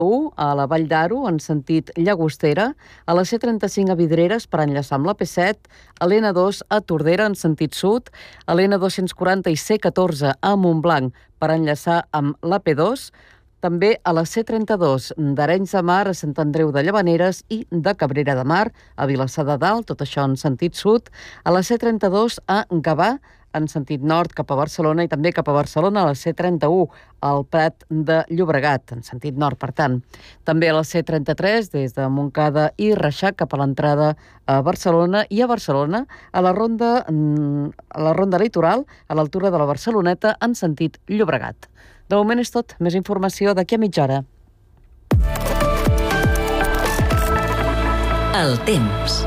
1 a la Vall d'Aro en sentit Llagostera, a la C35 a Vidreres per enllaçar amb la P7, a l'N2 a Tordera en sentit sud, a l'N240 i C14 a Montblanc per enllaçar amb la P2, també a la C32 d'Arenys de Mar a Sant Andreu de Llavaneres i de Cabrera de Mar a Vilassar de Dalt, tot això en sentit sud, a la C32 a Gavà en sentit nord cap a Barcelona i també cap a Barcelona a la C31 al Prat de Llobregat, en sentit nord, per tant. També a la C33 des de Montcada i Reixac cap a l'entrada a Barcelona i a Barcelona a la ronda litoral a l'altura de la Barceloneta en sentit Llobregat. De moment és tot. Més informació d'aquí a mitja hora. El temps.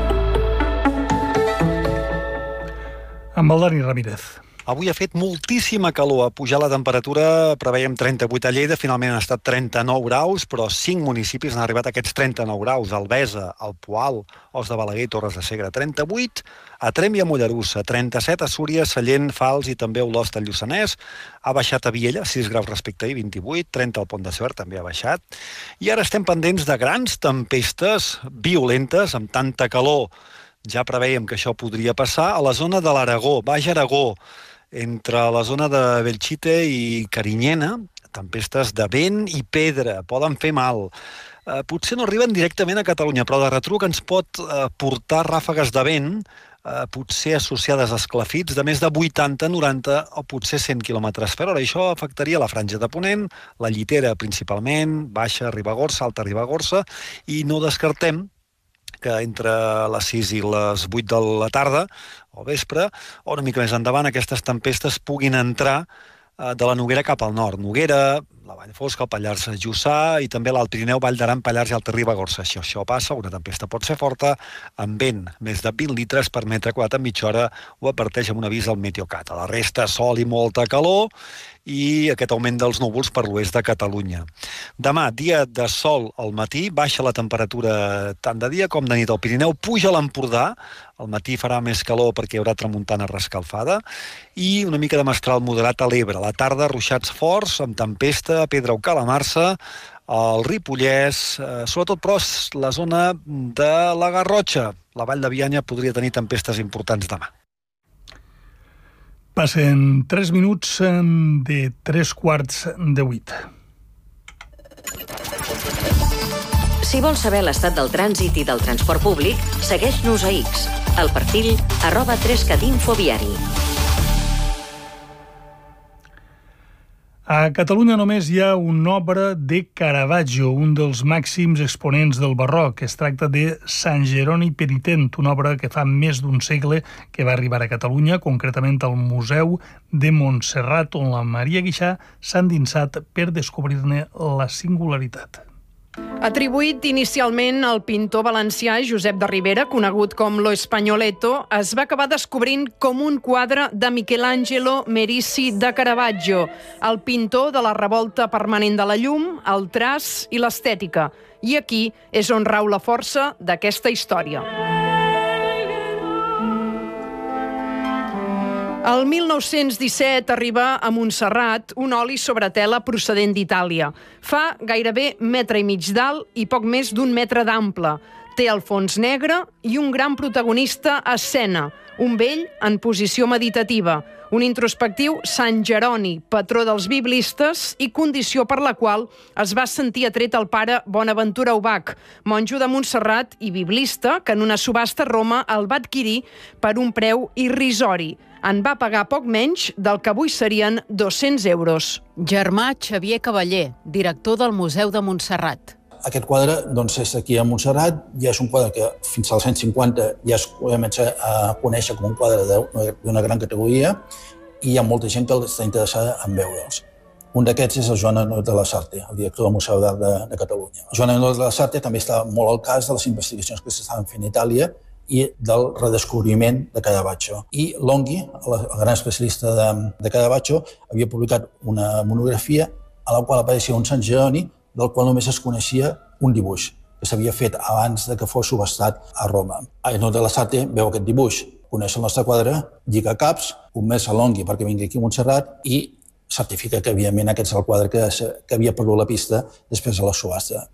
Amb el Dani Ramírez. Avui ha fet moltíssima calor, ha pujat la temperatura, preveiem 38 a Lleida, finalment han estat 39 graus, però 5 municipis han arribat a aquests 39 graus, Albesa, el Poal, Os de Balaguer i Torres de Segre, 38, a Tremp i a Mollerussa, 37 a Súria, Sallent, Fals i també a Olost al Lluçanès, ha baixat a Viella, 6 graus respecte a ahir, 28, 30 al Pont de Suert, també ha baixat, i ara estem pendents de grans tempestes violentes, amb tanta calor. Ja preveiem que això podria passar a la zona de l'Aragó, Baix Aragó, entre la zona de Belchite i Carinyena, tempestes de vent i pedra, poden fer mal. Potser no arriben directament a Catalunya, però de retruc ens pot portar ràfegues de vent, potser associades a esclafits, de més de 80, 90 o potser 100 km per hora. Això afectaria la franja de Ponent, la Llitera principalment, Baixa Ribagorça, Alta Ribagorça, i no descartem que entre les 6 i les 8 de la tarda, o vespre, o una mica més endavant, aquestes tempestes puguin entrar de la Noguera cap al nord. Noguera, la Vall Fosca, el Pallars Jussà i també l'Alt Pirineu, Vall d'Aran, Pallars i Alta Ribagorça. Això passa, una tempesta pot ser forta, amb vent, més de 20 litres per metre quadrat en mitja hora, ho adverteix amb un avís al Meteocat. A la resta, sol i molta calor, i aquest augment dels núvols per l'oest de Catalunya. Demà, dia de sol al matí, baixa la temperatura tant de dia com de nit al Pirineu, puja a l'Empordà, al matí farà més calor perquè hi haurà tramuntana rescalfada, i una mica de mestral moderat a l'Ebre. A la tarda, ruixats forts, amb tempesta, a Pedra o Calamarsa, al Ripollès, sobretot però la zona de la Garrotxa. La Vall de Bianya podria tenir tempestes importants demà. Passen 3 minuts de 3:15. Si vols saber l'estat del trànsit i del transport públic, segueix-nos a X, al perfil @3catinfoviari. A Catalunya només hi ha una obra de Caravaggio, un dels màxims exponents del barroc. Es tracta de Sant Jeroni Penitent, una obra que fa més d'un segle que va arribar a Catalunya, concretament al Museu de Montserrat, on la Maria Guixà s'ha endinsat per descobrir-ne la singularitat. Atribuït inicialment al pintor valencià Josep de Ribera, conegut com Lo Espagnoletto, es va acabar descobrint com un quadre de Michelangelo Merici de Caravaggio, el pintor de la revolta permanent de la llum, el traç i l'estètica. I aquí és on rau la força d'aquesta història. El 1917 arriba a Montserrat un oli sobre tela procedent d'Itàlia. Fa gairebé 1,5 metres d'alt i poc més d'1 metre d'ample. Té el fons negre i un gran protagonista a escena, un vell en posició meditativa, un introspectiu Sant Jeroni, patró dels biblistes i condició per la qual es va sentir atret el pare Bonaventura Ubach, monjo de Montserrat i biblista, que en una subhasta a Roma el va adquirir per un preu irrisori. En va pagar poc menys del que avui serien 200 euros. Germà Xavier Cavaller, director del Museu de Montserrat. Aquest quadre doncs, és aquí a Montserrat, ja és un quadre que fins als 150 ja es comença a conèixer com un quadre d'una gran categoria i hi ha molta gent que està interessada en veure'ls. Un d'aquests és el Joan Anot de la Sarte, el director del Museu d'Art de Catalunya. El Joan Anot de la Sarte també està molt al cas de les investigacions que s'estaven fent a Itàlia i del redescobriment de Caravaggio. I Longhi, el gran especialista de Caravaggio, havia publicat una monografia a la qual apareixia un Sant Jeroni del qual només es coneixia un dibuix, que s'havia fet abans de que fos subhastat a Roma. Anot de la Sarte veu aquest dibuix, coneix el nostre quadre, lliga caps, convenç a Longhi perquè vingui aquí a Montserrat i certifica que, evidentment, aquest és el quadre que havia perdut la pista després de la subhasta.